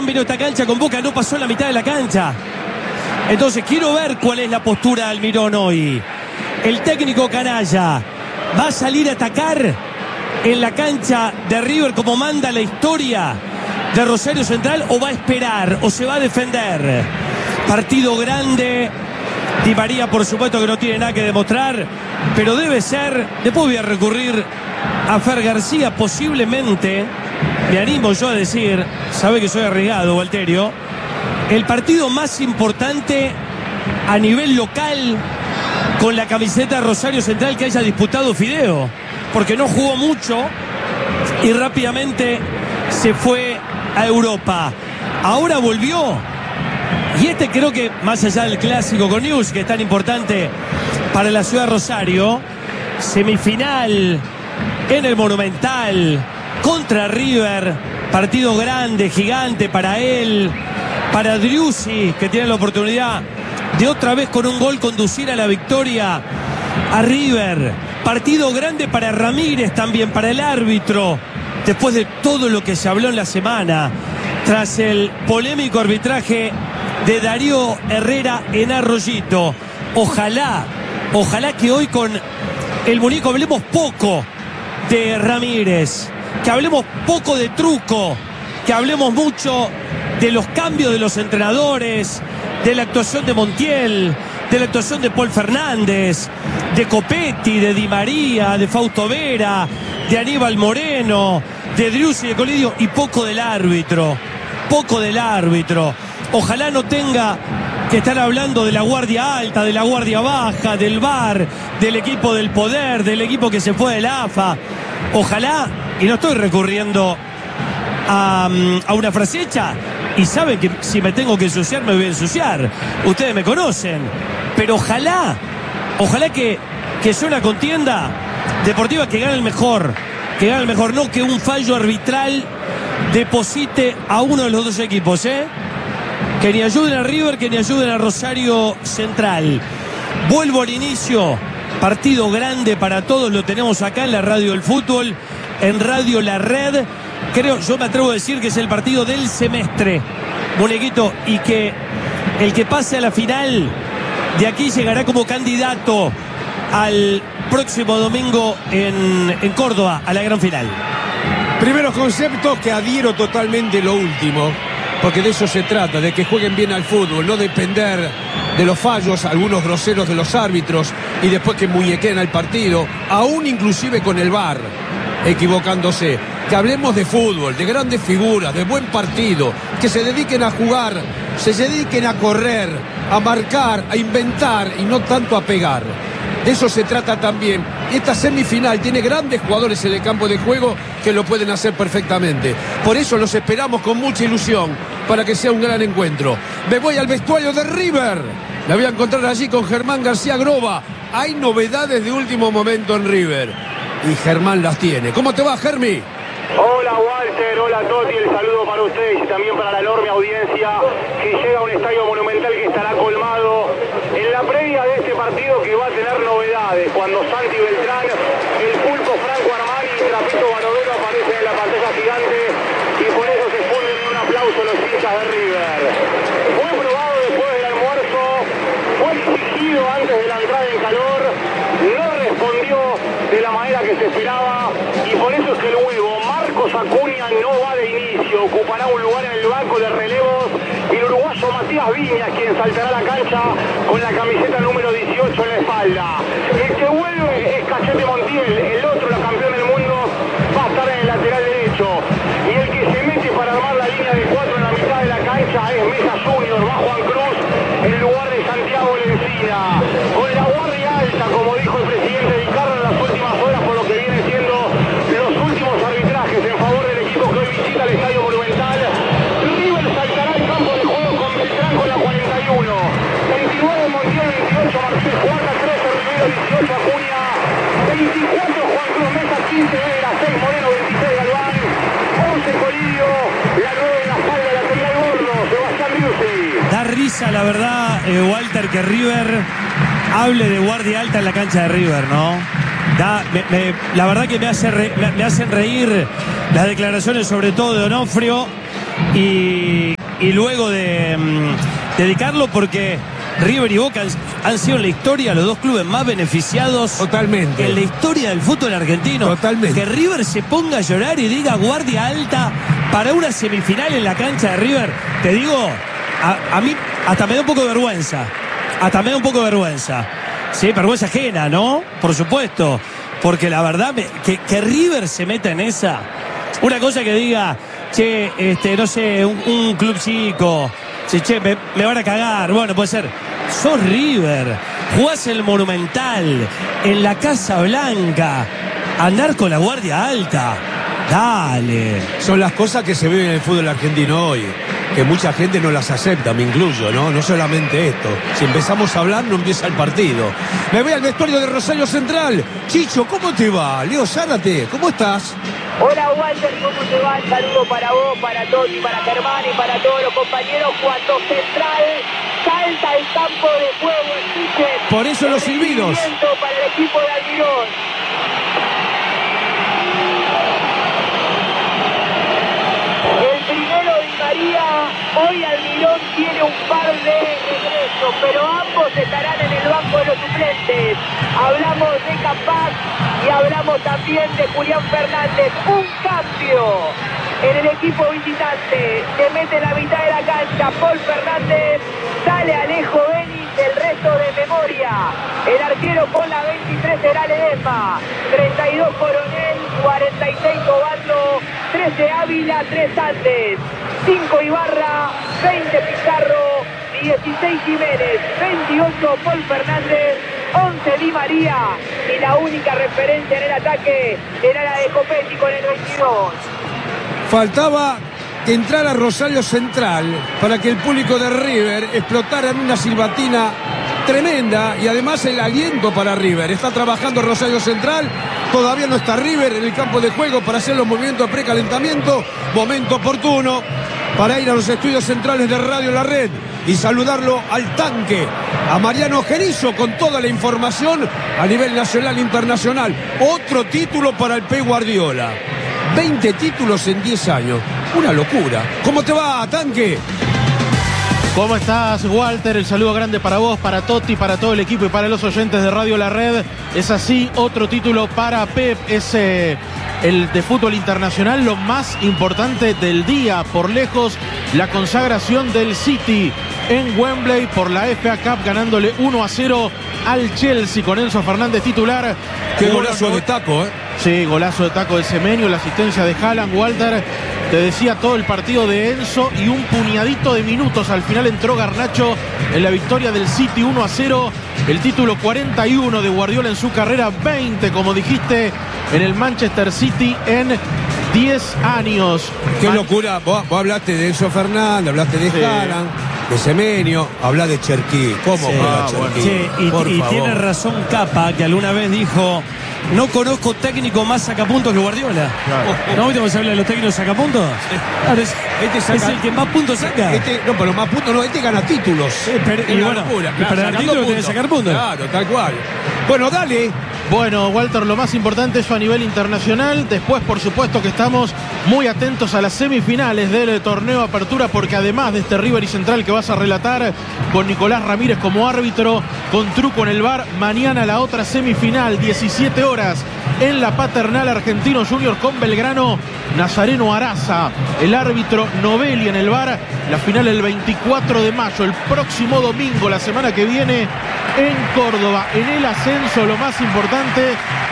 vino a esta cancha con Boca, no pasó la mitad de la cancha. Entonces quiero ver cuál es la postura de Almirón hoy. El técnico canalla va a salir a atacar en la cancha de River como manda la historia de Rosario Central, o va a esperar, o se va a defender. Partido grande. Di María, por supuesto, que no tiene nada que demostrar, pero debe ser. Después voy a recurrir a Fer García, posiblemente, me animo yo a decir, sabe que soy arriesgado, Walterio, el partido más importante a nivel local con la camiseta de Rosario Central que haya disputado Fideo, porque no jugó mucho y rápidamente se fue a Europa. Ahora volvió. Y creo que, más allá del clásico con News, que es tan importante para la ciudad de Rosario, semifinal en el Monumental contra River, partido grande, gigante para él, para Driussi, que tiene la oportunidad de otra vez con un gol conducir a la victoria a River. Partido grande para Ramírez también, para el árbitro, después de todo lo que se habló en la semana, tras el polémico arbitraje de Darío Herrera en Arroyito. Ojalá que hoy con el muñeco hablemos poco de Ramírez, que hablemos poco de Truco, que hablemos mucho de los cambios de los entrenadores, de la actuación de Montiel, de la actuación de Paul Fernández, de Copetti, de Di María, de Fausto Vera, de Aníbal Moreno, de Driussi, de Colidio, y poco del árbitro. Ojalá no tenga que estar hablando de la guardia alta, de la guardia baja, del VAR, del equipo del poder, del equipo que se fue del AFA. Ojalá, y no estoy recurriendo a una frase hecha, y saben que si me tengo que ensuciar, me voy a ensuciar. Ustedes me conocen. Pero ojalá que sea una contienda deportiva que gane el mejor, no que un fallo arbitral deposite a uno de los dos equipos, que ni ayuden a River, que ni ayuden a Rosario Central. Vuelvo al inicio. Partido grande para todos, lo tenemos acá en la Radio del Fútbol, en Radio La Red. Yo me atrevo a decir que es el partido del semestre, muñequito, y que el que pase a la final de aquí llegará como candidato al próximo domingo en Córdoba, a la gran final. Primeros conceptos que adhiero totalmente lo último, porque de eso se trata, de que jueguen bien al fútbol, no depender de los fallos, algunos groseros de los árbitros, y después que muñequeen al partido, aún inclusive con el VAR, equivocándose. Que hablemos de fútbol, de grandes figuras, de buen partido, que se dediquen a jugar, se dediquen a correr, a marcar, a inventar y no tanto a pegar. De eso se trata también. Esta semifinal tiene grandes jugadores en el campo de juego que lo pueden hacer perfectamente. Por eso los esperamos con mucha ilusión para que sea un gran encuentro. Me voy al vestuario de River. La voy a encontrar allí con Germán García Groba. Hay novedades de último momento en River y Germán las tiene. ¿Cómo te va, Germi? Hola Walter, hola Toti, el saludo para ustedes y también para la enorme audiencia que llega a un estadio monumental que estará colmado en la previa de este partido, que va a tener novedades cuando Santi Beltrán, el Pulpo Franco Armani y Trapito Barovero aparecen en la pantalla gigante, y por eso se funden en un aplauso los hinchas de River. Fue probado después del almuerzo, fue exigido antes de la entrada en calor, no respondió de la manera que se esperaba, y por eso es que el huevo Marcos Acuña no va de inicio, ocupará un lugar en el banco de relevos, y el uruguayo Matías Viñas, quien saltará a la cancha con la camiseta número 18 en la espalda. El que vuelve es Cachete Montiel, el otro, la campeón del mundo, va a estar en el lateral derecho, y el que se mete para armar la línea de 4 en la mitad de la cancha es Mesa Junior, va Juan Cruz en lugar de Santiago Lencina, con la guardia alta, como dijo el presidente Vicarra en las últimas horas, por lo que viene siendo los últimos arbitrajes en favor del equipo que hoy visita el Estadio Monumental. River saltará al campo de juego con Beltrán con la 41, 29 Montiel, 28 Martínez, Cuarta, 13 Rivero, 18 Acuña, 24 Juan Cruz Mesa, 15 Vera, 6 Moreno, 26 Galván, 11 Colidio, la 9 en la espalda, la tenía el gordo, Sebastián Driussi. Da risa, la verdad, Walter, que River hable de guardia alta en la cancha de River, ¿no? La verdad que me hacen reír las declaraciones, sobre todo de Onofrio, y y luego de dedicarlo, porque River y Boca han sido en la historia los dos clubes más beneficiados totalmente en la historia del fútbol argentino. Totalmente. Que River se ponga a llorar y diga guardia alta para una semifinal en la cancha de River, te digo, a mí hasta me da un poco de vergüenza. Sí, vergüenza ajena, ¿no? Por supuesto. Porque la verdad, que River se meta en esa. Una cosa que diga, che, no sé, un club chico. Che, me van a cagar. Bueno, puede ser. Sos River. Jugás el Monumental. En la Casa Blanca. Andar con la guardia alta. Dale. Son las cosas que se viven en el fútbol argentino hoy, que mucha gente no las acepta, me incluyo, ¿no? No solamente esto. Si empezamos a hablar, no empieza el partido. Me voy al vestuario de Rosario Central. Chicho, ¿cómo te va? Leo Zárate, ¿cómo estás? Hola Walter, ¿cómo te va? Un saludo para vos, para Toti, para Germán y para todos los compañeros. Cuando Central salta el campo de juego, escuchen. Por eso los silbidos. Para el equipo de Almirón. El primero Di María, hoy Almirón tiene un par de regresos, pero ambos estarán en el banco de los suplentes. Hablamos de Capaz y hablamos también de Julián Fernández. Un cambio en el equipo visitante. Se mete en la mitad de la cancha Paul Fernández, sale Alejo Benis, el resto de memoria. El arquero con la 23 será Ledesma, 32 Coronel, 46 Cobando, 13 Ávila, 3 Andes, 5 Ibarra, 20 Pizarro, 16 Jiménez, 28 Paul Fernández, 11 Di María, y la única referencia en el ataque era la de Copetti con el 22. Faltaba que entrara Rosario Central para que el público de River explotara en una silbatina tremenda, y además el aliento para River. Está trabajando Rosario Central, todavía no está River en el campo de juego para hacer los movimientos de precalentamiento. Momento oportuno para ir a los estudios centrales de Radio La Red y saludarlo al tanque, a Mariano Gerizo, con toda la información a nivel nacional e internacional. Otro título para el Pep Guardiola. 20 títulos en 10 años. Una locura. ¿Cómo te va, tanque? ¿Cómo estás, Walter? El saludo grande para vos, para Totti, para todo el equipo y para los oyentes de Radio La Red. Es así, otro título para Pep. Es el de fútbol internacional, lo más importante del día, por lejos, la consagración del City en Wembley por la FA Cup, ganándole 1-0 al Chelsea con Enzo Fernández titular. Qué golazo de taco, ¿eh? Sí, golazo de taco de Semenyo, la asistencia de Haaland. Walter, te decía todo el partido de Enzo y un puñadito de minutos. Al final entró Garnacho en la victoria del City 1-0. El título 41 de Guardiola en su carrera, 20, como dijiste, en el Manchester City en 10 años. Qué locura. Vos hablaste de Enzo Fernández, hablaste de Haaland, de Semenyo, hablá de Cherquí. ¿Cómo juega Cherquí? Bueno. Y tiene razón Capa, que alguna vez dijo: no conozco técnico más sacapuntos que Guardiola. Claro. ¿No viste cómo se habla de los técnicos sacapuntos? Claro, es el que más puntos saca. No, pero más puntos no, este gana títulos. Y bueno, para ganar títulos tiene que sacar puntos. Claro, tal cual. Bueno, dale. Bueno, Walter, lo más importante es a nivel internacional. Después, por supuesto, que estamos muy atentos a las semifinales del torneo Apertura, porque además de este River y Central que vas a relatar con Nicolás Ramírez como árbitro, con truco en el VAR, mañana la otra semifinal, 17 horas, en la Paternal, Argentino Junior con Belgrano, Nazareno Araza, el árbitro Novelli en el VAR. La final el 24 de mayo, el próximo domingo, la semana que viene, en Córdoba. En el ascenso, lo más importante,